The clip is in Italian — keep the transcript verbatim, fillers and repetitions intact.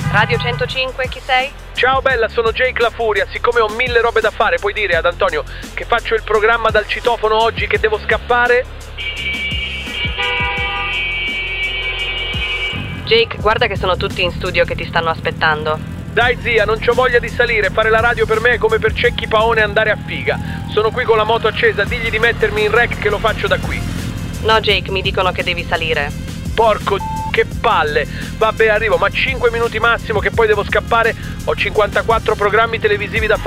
Radio centocinque, chi sei? Ciao bella, sono Jake La Furia. Siccome ho mille robe da fare, puoi dire ad Antonio che faccio il programma dal citofono oggi, che devo scappare? Jake, guarda che sono tutti in studio che ti stanno aspettando. Dai zia, non c'ho voglia di salire. Fare la radio per me è come per Cecchi Paone andare a figa. Sono qui con la moto accesa, digli di mettermi in rec che lo faccio da qui. No Jake, mi dicono che devi salire. Porco d***o, che palle. Vabbè, arrivo, ma cinque minuti massimo che poi devo scappare. Ho cinquantaquattro programmi televisivi da fare.